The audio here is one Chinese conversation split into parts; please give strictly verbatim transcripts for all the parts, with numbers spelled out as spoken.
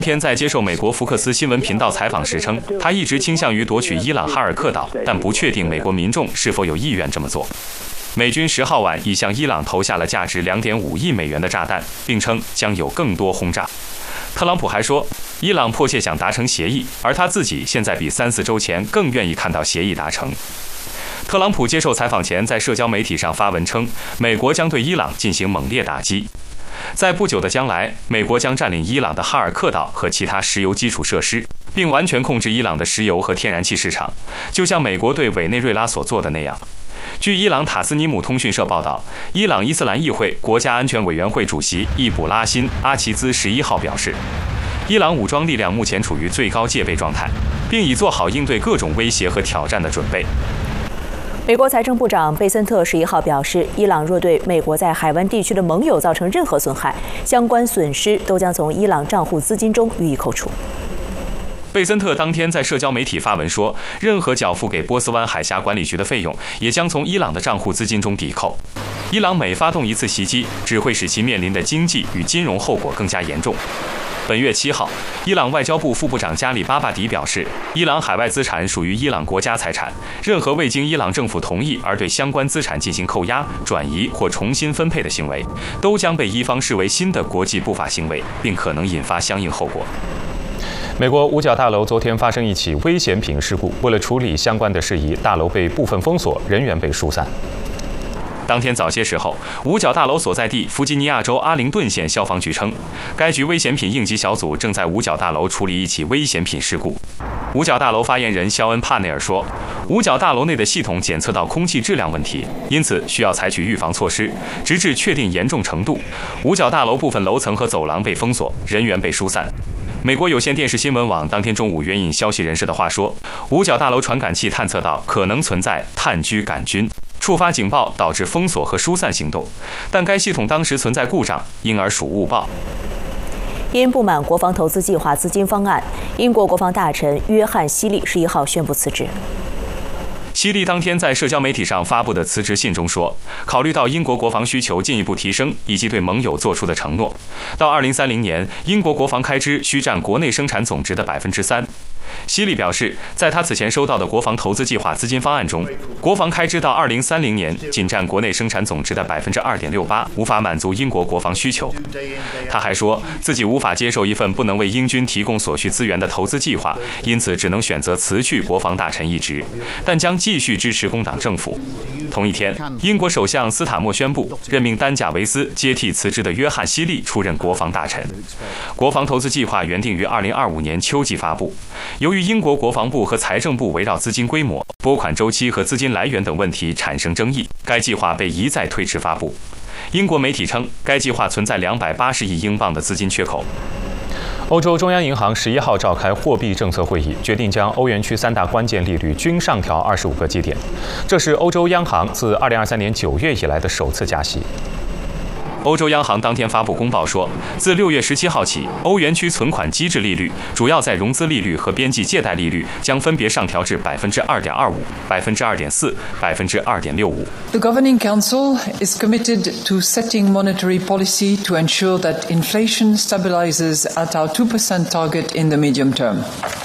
天在接受美国福克斯新闻频道采访时称，他一直倾向于夺取伊朗哈尔克岛，但不确定美国民众是否有意愿这么做。美军十号晚已向伊朗投下了价值 两点五亿美元的炸弹，并称将有更多轰炸。特朗普还说，伊朗迫切想达成协议，而他自己现在比三四周前更愿意看到协议达成。特朗普接受采访前在社交媒体上发文称，美国将对伊朗进行猛烈打击。在不久的将来，美国将占领伊朗的哈尔克岛和其他石油基础设施，并完全控制伊朗的石油和天然气市场，就像美国对委内瑞拉所做的那样。据伊朗塔斯尼姆通讯社报道，伊朗伊斯兰议会国家安全委员会主席易卜拉欣·阿齐兹十一号表示，伊朗武装力量目前处于最高戒备状态，并已做好应对各种威胁和挑战的准备。 美国财政部长贝森特十一号表示，伊朗若对美国在海湾地区的盟友造成任何损害，相关损失都将从伊朗账户资金中予以扣除。 贝森特当天在社交媒体发文说，任何缴付给波斯湾海峡管理局的费用也将从伊朗的账户资金中抵扣。伊朗每发动一次袭击，只会使其面临的经济与金融后果更加严重。本月七号，伊朗外交部副部长加里巴巴迪表示，伊朗海外资产属于伊朗国家财产，任何未经伊朗政府同意而对相关资产进行扣押、转移或重新分配的行为，都将被伊方视为新的国际不法行为，并可能引发相应后果。 美国五角大楼昨天发生一起危险品事故，为了处理相关的事宜，大楼被部分封锁，人员被疏散。 当天早些时候，五角大楼所在地弗吉尼亚州阿灵顿县消防局称，该局危险品应急小组正在五角大楼处理一起危险品事故。五角大楼发言人肖恩·帕内尔说，五角大楼内的系统检测到空气质量问题，因此需要采取预防措施，直至确定严重程度。五角大楼部分楼层和走廊被封锁，人员被疏散。美国有线电视新闻网当天中午援引消息人士的话说，五角大楼传感器探测到可能存在炭疽杆菌，触发警报导致封锁和疏散行动，但该系统当时存在故障，因而属误报。 因不满国防投资计划资金方案，英国国防大臣约翰·希利十一号宣布辞职。 希利当天在社交媒体上发布的辞职信中说，考虑到英国国防需求进一步提升，以及对盟友做出的承诺，到二零三零年，英国国防开支需占国内生产总值的百分之三。希利表示，在他此前收到的国防投资计划资金方案中，国防开支到二零三零年仅占国内生产总值的百分之二点六八，无法满足英国国防需求。他还说自己无法接受一份不能为英军提供所需资源的投资计划，因此只能选择辞去国防大臣一职，但将继续支持工党政府。同一天，英国首相斯塔默宣布任命丹贾维斯接替辞职的约翰·希利出任国防大臣。国防投资计划原定于二零二五年秋季发布，由于英国国防部和财政部围绕资金规模、拨款周期和资金来源等问题产生争议，该计划被一再推迟发布。英国媒体称，该计划存在两百八十亿英镑的资金缺口。 欧洲中央银行十一号召开货币政策会议，决定将欧元区三大关键利率均上调二十五个基点，这是欧洲央行自二零二三年九月以来的首次加息。 欧洲央行当天发布公报说，自六月十七号起，欧元区存款机制利率，主要在融资利率和边际借贷利率将分别上调至百分之二点二五、百分之二点四、百分之二点六五。 The Governing Council is committed to setting monetary policy to ensure that inflation stabilizes at our two percent target in the medium term.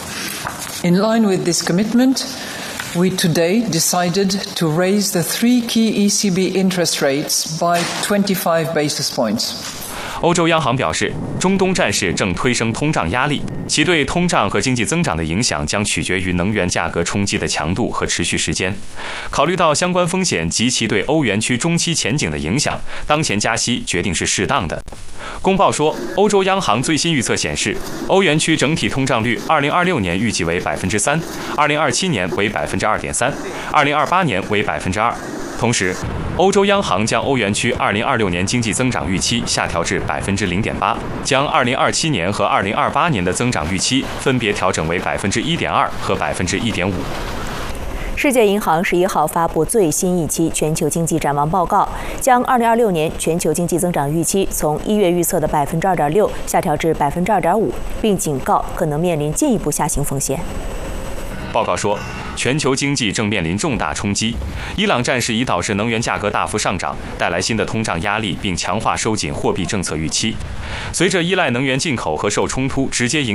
In line with this commitment, we today decided to raise the three key E C B interest rates by twenty-five basis points. 欧洲央行表示，中东战事正推升通胀压力，其对通胀和经济增长的影响将取决于能源价格冲击的强度和持续时间。考虑到相关风险及其对欧元区中期前景的影响，当前加息决定是适当的。公报说，欧洲央行最新预测显示，欧元区整体通胀率二零二六年预计为百分之三，二零二七年为百分之二点三，二零二八年为百分之二。同时，欧洲央行将欧元区二零二六年经济增长预期下调至百分之零点八，将二零二七年和二零二八年的增长预期分别调整为百分之一点二和百分之一点五。 世界银行十一号发布最新一期全球经济展望报告，将二零二六年全球经济增长预期从一月预测的百分之二点六下调至百分之二点五，并警告可能面临进一步下行风险。 报告说， 全球经济正面临重大冲击。伊朗战事已导致能源价格大幅上涨，带来新的通胀压力，并强化收紧货币政策预期。随着依赖能源进口和受冲突直接影